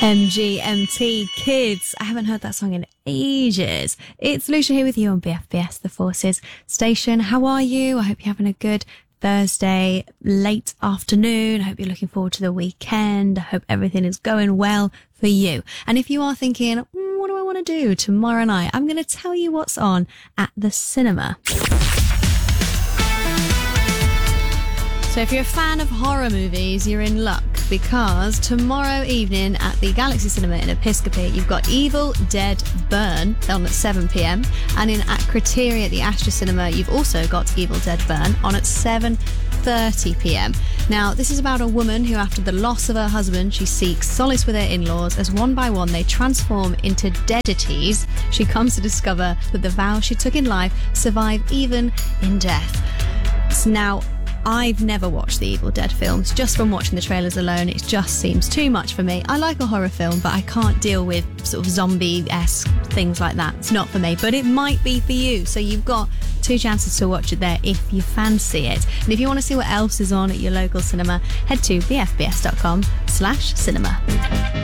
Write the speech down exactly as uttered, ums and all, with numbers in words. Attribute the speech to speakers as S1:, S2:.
S1: M G M T Kids. I haven't heard that song in ages. It's Lucia here with you on B F B S, The Forces Station. How are you? I hope you're having a good Thursday late afternoon. I hope you're looking forward to the weekend. I hope everything is going well for you. And if you are thinking, mm, what do I want to do tomorrow night? I'm going to tell you what's on at the cinema. So if you're a fan of horror movies, you're in luck, because tomorrow evening at the Galaxy Cinema in Episcopi, you've got Evil Dead Burn on at seven p.m. and in at Criteria at the Astra Cinema, you've also got Evil Dead Burn on at seven thirty p.m. Now, this is about a woman who, after the loss of her husband, she seeks solace with her in-laws as one by one they transform into deadities. She comes to discover that the vows she took in life survive even in death. So now, I've never watched the Evil Dead films. Just from watching the trailers alone, it just seems too much for me. I like a horror film, but I can't deal with sort of zombie-esque things like that. It's not for me, but it might be for you. So you've got two chances to watch it there if you fancy it. And if you want to see what else is on at your local cinema, head to bfbs.com slash cinema.